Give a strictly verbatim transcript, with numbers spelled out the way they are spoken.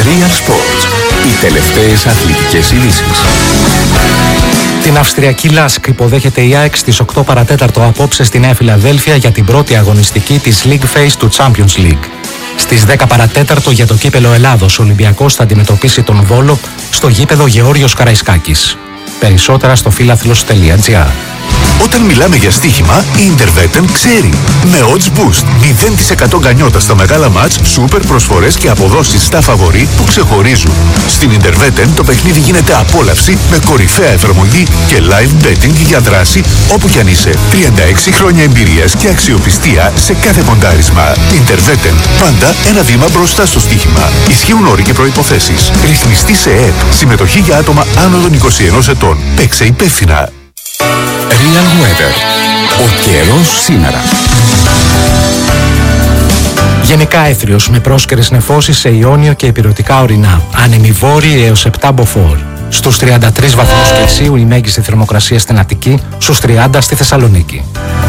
Real Sports. Οι τελευταίες αθλητικές ειδήσεις. Την Αυστριακή Λάσκ υποδέχεται η ΑΕΚ στις οκτώ παρατέταρτο απόψε στη Νέα Φιλαδέλφια για την πρώτη αγωνιστική της League Phase του Champions League. Στις δέκα παρατέταρτο για το κύπελο Ελλάδος, ο Ολυμπιακός θα αντιμετωπίσει τον Βόλο στο γήπεδο Γεώργιος Καραϊσκάκης. Περισσότερα στο φίλαθλος τελεία τζι άρ. Όταν μιλάμε για στοίχημα, η Interveten ξέρει. Με Odds Boost, μηδέν τοις εκατό γκανιότα στα μεγάλα μάτς, σούπερ προσφορές και αποδόσεις στα φαβορί που ξεχωρίζουν. Στην Interveten το παιχνίδι γίνεται απόλαυση με κορυφαία εφαρμογή και live betting για δράση όπου κι αν είσαι. τριάντα έξι χρόνια εμπειρίας και αξιοπιστία σε κάθε ποντάρισμα. Interveten, πάντα ένα βήμα μπροστά στο στοίχημα. Ισχύουν όροι και προϋποθέσεις. Ρυθμιστή σε ΕΕΠ. Συμμετοχή για άτομα άνω των είκοσι ενός ετών. Παίξε υπεύθυνα. Real Weather. Ο καιρός σήμερα. Γενικά έθριος με πρόσκαιρες νεφώσεις σε Ιόνιο και ηπειρωτικά ορεινά. Άνεμοι βόρειοι έως επτά μποφόρ. Στους τριάντα τρεις βαθμούς Κελσίου η μέγιστη θερμοκρασία στην Αττική, στους τριάντα στη Θεσσαλονίκη.